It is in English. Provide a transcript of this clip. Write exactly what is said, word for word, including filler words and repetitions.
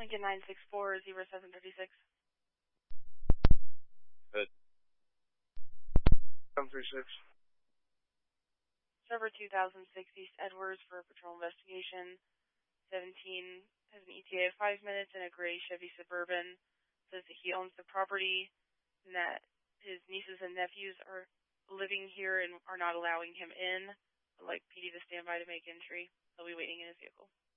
Lincoln nine six four zero seven three six. Good. seven three six. Server two thousand six East Edwards for a patrol investigation. seventeen has an E T A of five minutes and a gray Chevy Suburban. Says that he owns the property and that his nieces and nephews are living here and are not allowing him in. I'd like P D to stand by to make entry. He'll be waiting in his vehicle.